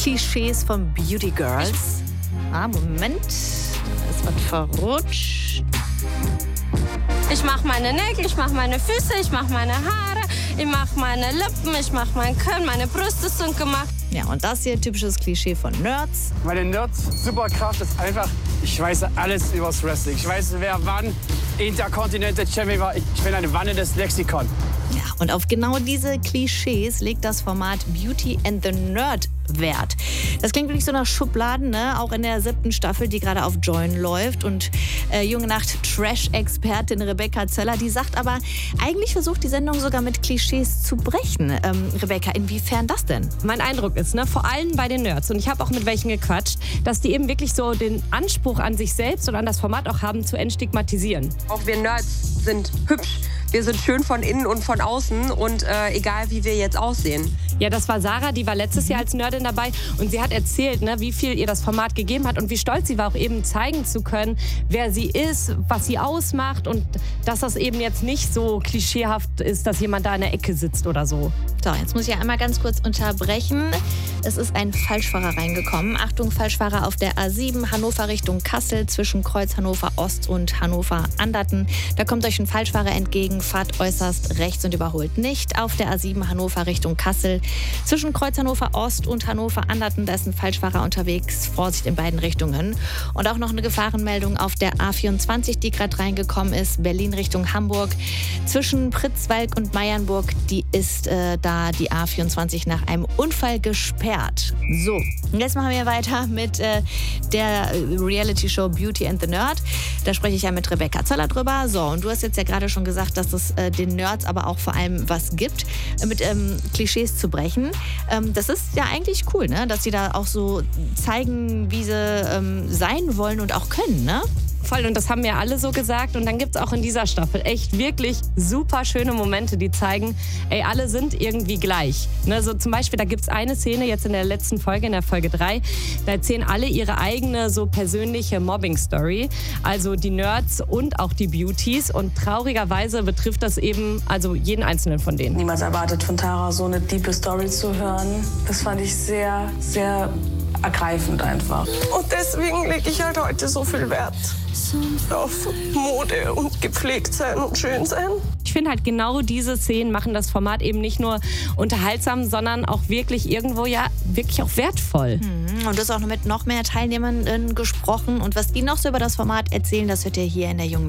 Klischees von Beauty Girls. Moment. Es wird verrutscht. Ich mache meine Nägel, ich mache meine Füße, ich mache meine Haare, ich mache meine Lippen, ich mache mein Kinn, meine Brüste sind gemacht. Ja, und das hier, typisches Klischee von Nerds. Meine Nerds-Superkraft ist einfach, ich weiß alles übers Wrestling. Ich weiß, wer wann Intercontinental Champion war. Ich bin ein wandelndes Lexikon. Ja, und auf genau diese Klischees legt das Format Beauty and the Nerd Wert. Das klingt wirklich so nach Schubladen, ne? Auch in der 7. Staffel, die gerade auf Join läuft. Und Junge Nacht Trash-Expertin Rebecca Zöller, die sagt aber, eigentlich versucht die Sendung sogar mit Klischees zu brechen. Rebecca, inwiefern das denn? Mein Eindruck ist, vor allem bei den Nerds, und ich habe auch mit welchen gequatscht, dass die eben wirklich so den Anspruch an sich selbst und an das Format auch haben, zu entstigmatisieren. Auch wir Nerds sind hübsch. Wir sind schön von innen und von außen und egal, wie wir jetzt aussehen. Ja, das war Sarah, die war letztes Jahr als Nerdin dabei und sie hat erzählt, wie viel ihr das Format gegeben hat und wie stolz sie war, auch eben zeigen zu können, wer sie ist, was sie ausmacht und dass das eben jetzt nicht so klischeehaft ist, dass jemand da in der Ecke sitzt oder so. So, jetzt muss ich einmal ganz kurz unterbrechen. Es ist ein Falschfahrer reingekommen. Achtung, Falschfahrer auf der A7, Hannover Richtung Kassel, zwischen Kreuz Hannover Ost und Hannover Anderten. Da kommt euch ein Falschfahrer entgegen, fahrt äußerst rechts und überholt nicht. Auf der A7 Hannover Richtung Kassel, zwischen Kreuz Hannover Ost und Hannover Anderten, da ist ein Falschfahrer unterwegs. Vorsicht in beiden Richtungen. Und auch noch eine Gefahrenmeldung auf der A24, die gerade reingekommen ist, Berlin Richtung Hamburg. Zwischen Pritzwalk und Meiernburg, die ist da die A24 nach einem Unfall gesperrt. So, und jetzt machen wir weiter mit der Reality-Show Beauty and the Nerd. Da spreche ich ja mit Rebecca Zöller drüber. So, und du hast jetzt ja gerade schon gesagt, dass es den Nerds aber auch vor allem was gibt, mit Klischees zu brechen. Das ist ja eigentlich cool, ne? Dass sie da auch so zeigen, wie sie sein wollen und auch können, ne? Voll, und das haben mir alle so gesagt. Und dann gibt es auch in dieser Staffel echt wirklich super schöne Momente, die zeigen, alle sind irgendwie gleich. Ne, so zum Beispiel, da gibt es eine Szene jetzt in der letzten Folge, in der Folge 3, da erzählen alle ihre eigene so persönliche Mobbing-Story. Also die Nerds und auch die Beauties. Und traurigerweise betrifft das eben also jeden einzelnen von denen. Niemals erwartet von Tara, so eine tiefe Story zu hören. Das fand ich sehr, sehr ergreifend einfach. Und deswegen lege ich halt heute so viel Wert auf Mode und gepflegt sein und schön sein. Ich finde halt genau diese Szenen machen das Format eben nicht nur unterhaltsam, sondern auch wirklich irgendwo wirklich auch wertvoll. Und du hast auch mit noch mehr Teilnehmern gesprochen. Und was die noch so über das Format erzählen, das hört ihr hier in der Jungen